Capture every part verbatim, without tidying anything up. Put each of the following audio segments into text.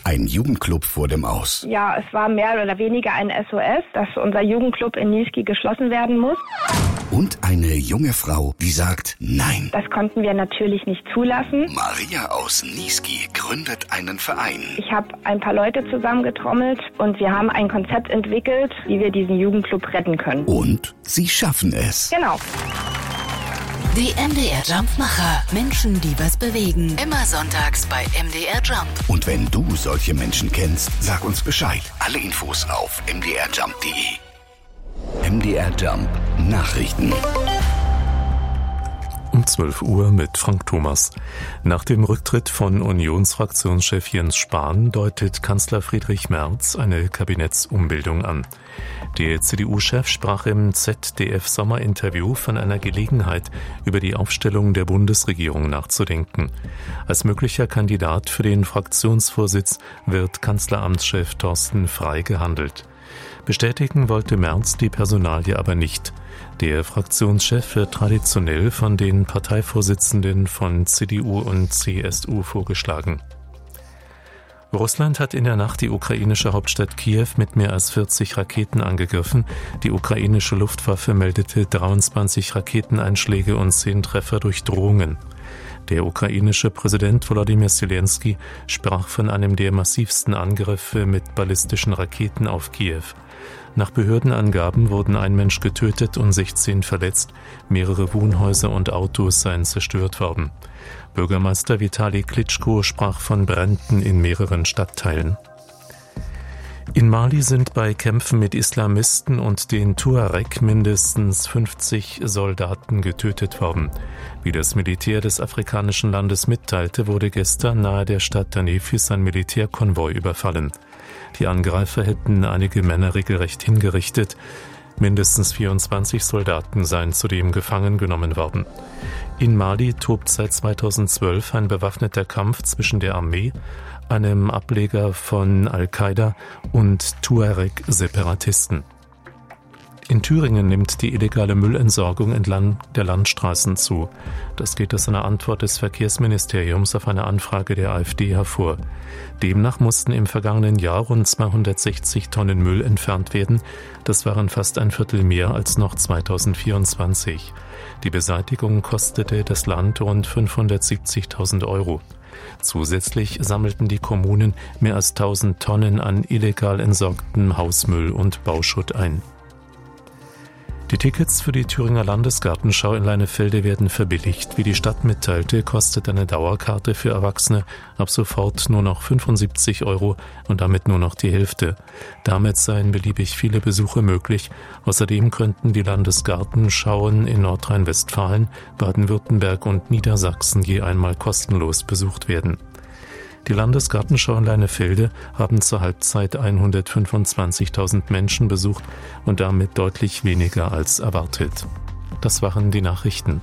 Ein Jugendclub vor dem Aus. Ja, es war mehr oder weniger ein S O S, dass unser Jugendclub in Niesky geschlossen werden muss. Und eine junge Frau, die sagt Nein. Das konnten wir natürlich nicht zulassen. Maria aus Niesky gründet einen Verein. Ich habe ein paar Leute zusammengetrommelt und wir haben ein Konzept entwickelt, wie wir diesen Jugendclub retten können. Und sie schaffen es. Genau. Die M D R Jump-Macher. Menschen, die was bewegen. Immer sonntags bei M D R Jump. Und wenn du solche Menschen kennst, sag uns Bescheid. Alle Infos auf m d r jump punkt d e. M D R Jump Nachrichten. Um zwölf Uhr mit Frank Thomas. Nach dem Rücktritt von Unionsfraktionschef Jens Spahn deutet Kanzler Friedrich Merz eine Kabinettsumbildung an. Der C D U-Chef sprach im Z D F-Sommerinterview von einer Gelegenheit, über die Aufstellung der Bundesregierung nachzudenken. Als möglicher Kandidat für den Fraktionsvorsitz wird Kanzleramtschef Thorsten Frey gehandelt. Bestätigen wollte Merz die Personalie aber nicht. Der Fraktionschef wird traditionell von den Parteivorsitzenden von C D U und C S U vorgeschlagen. Russland hat in der Nacht die ukrainische Hauptstadt Kiew mit mehr als vierzig Raketen angegriffen. Die ukrainische Luftwaffe meldete dreiundzwanzig Raketeneinschläge und zehn Treffer durch Drohungen. Der ukrainische Präsident Volodymyr Zelensky sprach von einem der massivsten Angriffe mit ballistischen Raketen auf Kiew. Nach Behördenangaben wurden ein Mensch getötet und sechzehn verletzt. Mehrere Wohnhäuser und Autos seien zerstört worden. Bürgermeister Vitali Klitschko sprach von Bränden in mehreren Stadtteilen. In Mali sind bei Kämpfen mit Islamisten und den Tuareg mindestens fünfzig Soldaten getötet worden. Wie das Militär des afrikanischen Landes mitteilte, wurde gestern nahe der Stadt Tanefis ein Militärkonvoi überfallen. Die Angreifer hätten einige Männer regelrecht hingerichtet. Mindestens vierundzwanzig Soldaten seien zudem gefangen genommen worden. In Mali tobt seit zweitausendzwölf ein bewaffneter Kampf zwischen der Armee, einem Ableger von Al-Qaida und Tuareg-Separatisten. In Thüringen nimmt die illegale Müllentsorgung entlang der Landstraßen zu. Das geht aus einer Antwort des Verkehrsministeriums auf eine Anfrage der AfD hervor. Demnach mussten im vergangenen Jahr rund zweihundertsechzig Tonnen Müll entfernt werden. Das waren fast ein Viertel mehr als noch zweitausendvierundzwanzig. Die Beseitigung kostete das Land rund fünfhundertsiebzigtausend Euro. Zusätzlich sammelten die Kommunen mehr als tausend Tonnen an illegal entsorgtem Hausmüll und Bauschutt ein. Die Tickets für die Thüringer Landesgartenschau in Leinefelde werden verbilligt. Wie die Stadt mitteilte, kostet eine Dauerkarte für Erwachsene ab sofort nur noch fünfundsiebzig Euro und damit nur noch die Hälfte. Damit seien beliebig viele Besuche möglich. Außerdem könnten die Landesgartenschauen in Nordrhein-Westfalen, Baden-Württemberg und Niedersachsen je einmal kostenlos besucht werden. Die Landesgartenschau in Leinefelde haben zur Halbzeit hundertfünfundzwanzigtausend Menschen besucht und damit deutlich weniger als erwartet. Das waren die Nachrichten.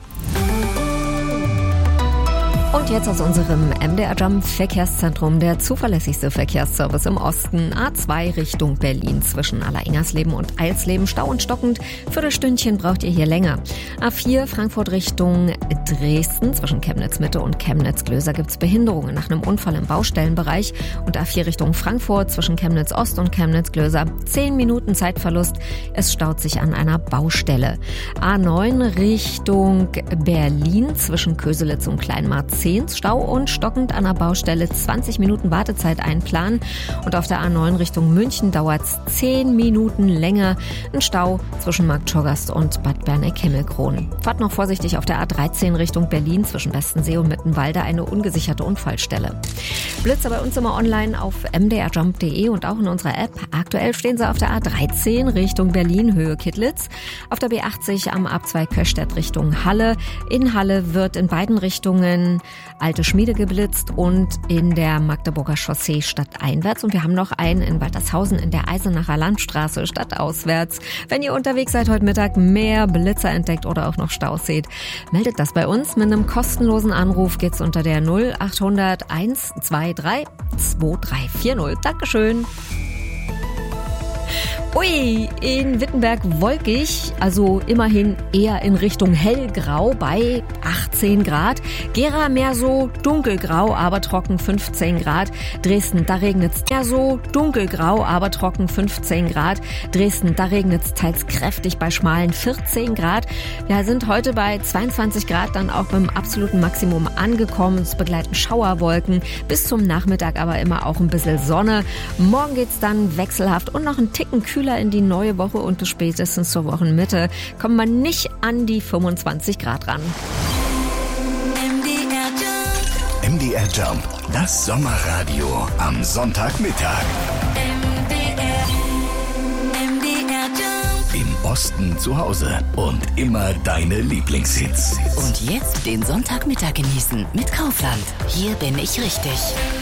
Und jetzt aus unserem M D R Jump Verkehrszentrum der zuverlässigste Verkehrsservice im Osten. A zwei Richtung Berlin zwischen Allereingersleben und Eilsleben. Stau und stockend. Viertelstündchen braucht ihr hier länger. A vier Frankfurt Richtung Dresden zwischen Chemnitz-Mitte und Chemnitz-Glöser gibt's Behinderungen nach einem Unfall im Baustellenbereich. Und A vier Richtung Frankfurt zwischen Chemnitz-Ost und Chemnitz-Glöser. Zehn Minuten Zeitverlust. Es staut sich an einer Baustelle. A neun Richtung Berlin zwischen Köselitz und Kleinmarzehn. Stau und stockend an der Baustelle, zwanzig Minuten Wartezeit einplanen. Und auf der A neun Richtung München dauert es zehn Minuten länger. Ein Stau zwischen Marktschorgast und Bad Berneck-Himmelkron. Fahrt noch vorsichtig auf der A dreizehn Richtung Berlin zwischen Westensee und Mittenwalde, eine ungesicherte Unfallstelle. Blitzer bei uns immer online auf m d r jump punkt d e und auch in unserer App. Aktuell stehen sie auf der A dreizehn Richtung Berlin, Höhe Kittlitz. Auf der B achtzig am A zwei Köstädt Richtung Halle. In Halle wird in beiden Richtungen Alte Schmiede geblitzt und in der Magdeburger Chaussee stadteinwärts. Und wir haben noch einen in Waltershausen in der Eisenacher Landstraße stadtauswärts. Wenn ihr unterwegs seid heute Mittag, mehr Blitzer entdeckt oder auch noch Staus seht, meldet das bei uns. Mit einem kostenlosen Anruf geht's unter der null achthundert eins zwei drei zwei drei vier null. Dankeschön. Ui, in Wittenberg wolkig, also immerhin eher in Richtung hellgrau bei acht achtzehn Grad. Gera mehr so dunkelgrau, aber trocken fünfzehn Grad. Dresden, da regnet's mehr so dunkelgrau, aber trocken fünfzehn Grad. Dresden, da regnet's teils kräftig bei schmalen vierzehn Grad. Wir sind heute bei zweiundzwanzig Grad dann auch beim absoluten Maximum angekommen. Es begleiten Schauerwolken. Bis zum Nachmittag aber immer auch ein bisschen Sonne. Morgen geht's dann wechselhaft und noch einen Ticken kühler in die neue Woche und bis spätestens zur Wochenmitte kommen wir nicht an die fünfundzwanzig Grad ran. M D R Jump, das Sommerradio am Sonntagmittag. M D R, M D R Jump. Im Osten zu Hause und immer deine Lieblingshits. Und jetzt den Sonntagmittag genießen mit Kaufland. Hier bin ich richtig.